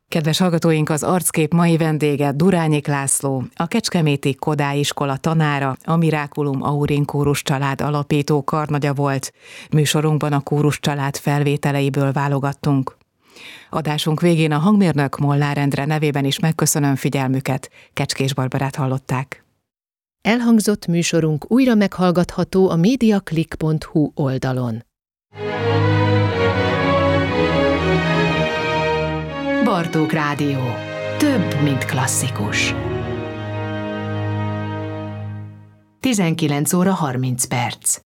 Kedves hallgatóink, az Arckép mai vendége Durányik László, a kecskeméti Kodály iskola tanára, a Miraculum Aurin kórus család alapító karnagya volt. Műsorunkban a kórus család felvételeiből válogattunk. Adásunk végén a hangmérnök Molnár Endre nevében is megköszönöm figyelmüket. Kecskés Barbarát hallották. Elhangzott műsorunk újra meghallgatható a mediaclick.hu oldalon. Bartók Rádió. Több, mint klasszikus. 19 óra 30 perc.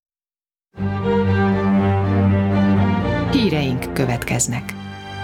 Híreink következnek.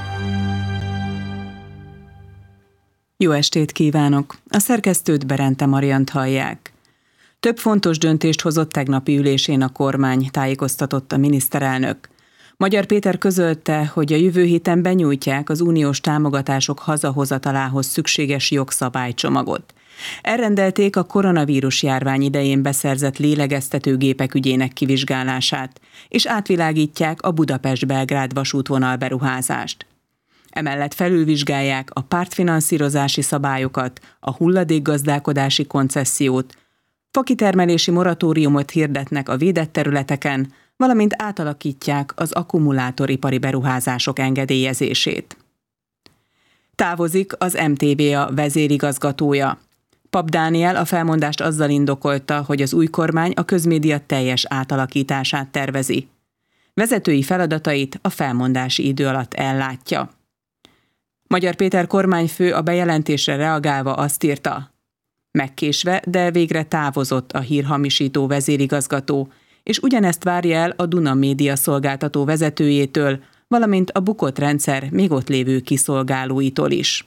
Jó estét kívánok! A szerkesztőt, Berente Mariant hallják. Több fontos döntést hozott tegnapi ülésén a kormány, tájékoztatott a miniszterelnök. Magyar Péter közölte, hogy a jövő héten benyújtják az uniós támogatások hazahozatalához szükséges jogszabálycsomagot. Elrendelték a koronavírus járvány idején beszerzett lélegeztetőgépek ügyének kivizsgálását, és átvilágítják a Budapest-Belgrád vasútvonal beruházást. Emellett felülvizsgálják a pártfinanszírozási szabályokat, a hulladékgazdálkodási koncessziót, fakitermelési moratóriumot hirdetnek a védett területeken, valamint átalakítják az akkumulátoripari beruházások engedélyezését. Távozik az MTVA vezérigazgatója. Pap Dániel a felmondást azzal indokolta, hogy az új kormány a közmédia teljes átalakítását tervezi. Vezetői feladatait a felmondási idő alatt ellátja. Magyar Péter kormányfő a bejelentésre reagálva azt írta: megkésve, de végre távozott a hírhamisító vezérigazgató, és ugyanezt várja el a Duna Média szolgáltató vezetőjétől, valamint a bukott rendszer még ott lévő kiszolgálóitól is.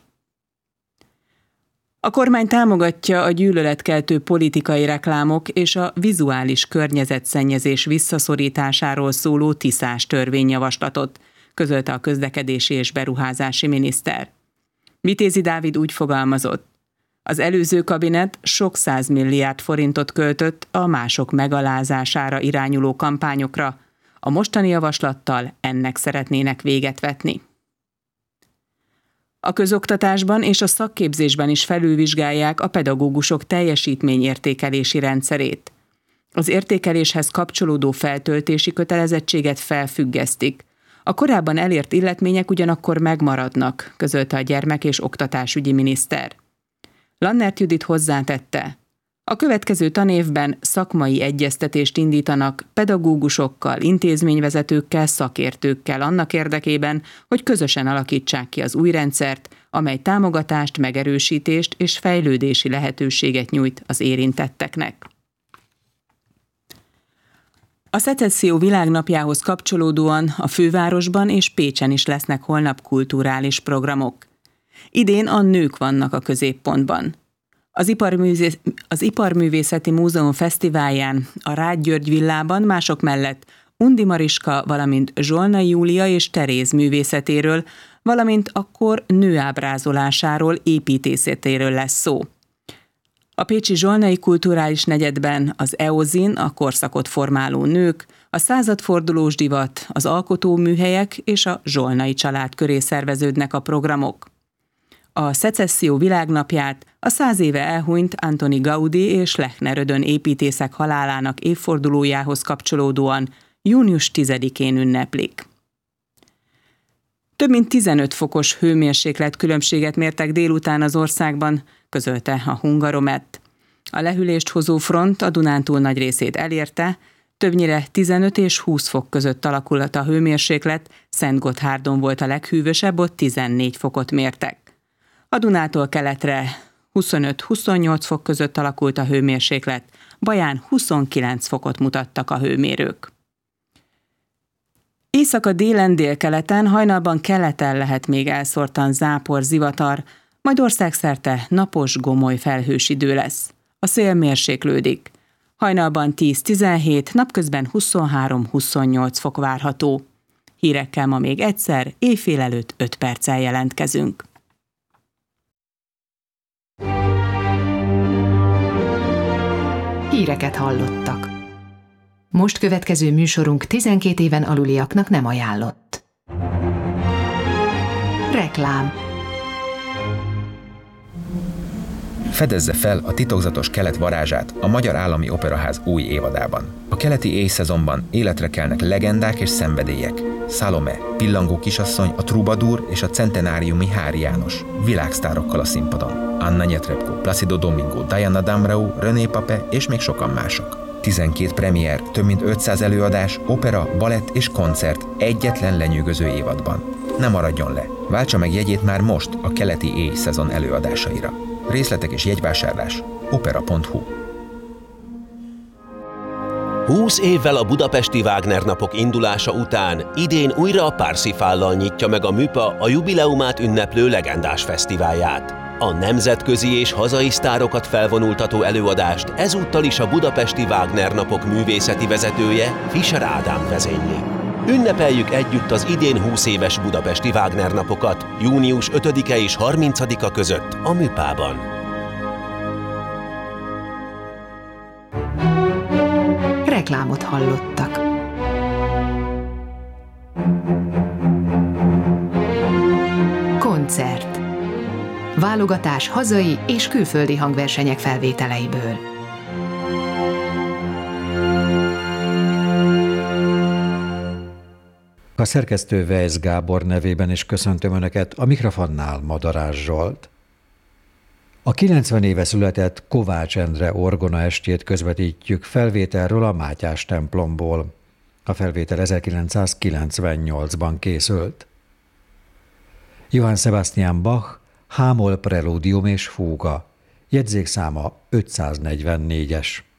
A kormány támogatja a gyűlöletkeltő politikai reklámok és a vizuális környezetszennyezés visszaszorításáról szóló tiszás törvényjavaslatot, közölte a közlekedési és beruházási miniszter. Vitézi Dávid úgy fogalmazott: az előző kabinet sok 100 milliárd forintot költött a mások megalázására irányuló kampányokra, a mostani javaslattal ennek szeretnének véget vetni. A közoktatásban és a szakképzésben is felülvizsgálják a pedagógusok teljesítményértékelési rendszerét. Az értékeléshez kapcsolódó feltöltési kötelezettséget felfüggesztik. A korábban elért illetmények ugyanakkor megmaradnak, közölte a gyermek- és oktatásügyi miniszter. Lannert Judit hozzátette: a következő tanévben szakmai egyeztetést indítanak pedagógusokkal, intézményvezetőkkel, szakértőkkel annak érdekében, hogy közösen alakítsák ki az új rendszert, amely támogatást, megerősítést és fejlődési lehetőséget nyújt az érintetteknek. A Szecesszió világnapjához kapcsolódóan a fővárosban és Pécsen is lesznek holnap kulturális programok. Idén a nők vannak a középpontban. Az Iparművészeti Múzeum fesztiválján, a Rád György villában mások mellett Undi Mariska, valamint Zsolnai Júlia és Teréz művészetéről, valamint a kor nőábrázolásáról, építészetéről lesz szó. A pécsi Zsolnai kulturális negyedben az EOZIN, a korszakot formáló nők, a századfordulós divat, az alkotóműhelyek és a Zsolnai család köré szerveződnek a programok. A Szecesszió világnapját a 100 éve elhunyt Antoni Gaudí és Lechner Ödön építészek halálának évfordulójához kapcsolódóan június 10-én ünneplik. Több mint 15 fokos hőmérséklet különbséget mértek délután az országban, közölte a Hungaromet. A lehűlést hozó front a Dunántúl nagy részét elérte, többnyire 15 és 20 fok között alakult a hőmérséklet, Szentgotthárdon volt a leghűvösebb, ott 14 fokot mértek. A Dunától keletre 25-28 fok között alakult a hőmérséklet, Baján 29 fokot mutattak a hőmérők. Éjszaka délen, délkeleten, hajnalban keleten lehet még elszórtan zápor, zivatar, majd országszerte napos, gomoly felhős idő lesz. A szél mérséklődik. Hajnalban 10-17, napközben 23-28 fok várható. Hírekkel ma még egyszer, éjfél előtt 5 perccel jelentkezünk. Híreket hallottak. Most következő műsorunk 12 éven aluliaknak nem ajánlott. Reklám. Fedezze fel a titokzatos kelet varázsát a Magyar Állami Operaház új évadában. A keleti éjszezonban életre kelnek legendák és szenvedélyek. Salome, Pillangó kisasszony, a Troubadour és a centenáriumi Hári János, világsztárokkal a színpadon. Anna Netrebko, Placido Domingo, Diana Damrau, René Pape és még sokan mások. 12 premier, több mint 500 előadás, opera, balett és koncert egyetlen lenyűgöző évadban. Ne maradjon le! Váltsa meg jegyét már most a keleti éjszezon előadásaira. Részletek és jegyvásárlás opera.hu. 20 évvel a budapesti Wagner napok indulása után idén újra a Parsifállal nyitja meg a MÜPA a jubileumát ünneplő legendás fesztiválját. A nemzetközi és hazai sztárokat felvonultató előadást ezúttal is a budapesti Wagner napok művészeti vezetője, Fischer Ádám vezényli. Ünnepeljük együtt az idén 20 éves budapesti Wagner napokat június 5-e és 30-a között a MÜPA-ban. Reklámot hallottak. Koncert. Válogatás hazai és külföldi hangversenyek felvételeiből. A szerkesztő Weisz Gábor nevében is köszöntöm Önöket, a mikrofonnál Madarás Zsolt. A 90 éve született Kovács Endre orgona estjét közvetítjük felvételről a Mátyás templomból. A felvétel 1998-ban készült. Johann Sebastian Bach, H-moll prelúdium és fúga, jegyzékszáma 544-es.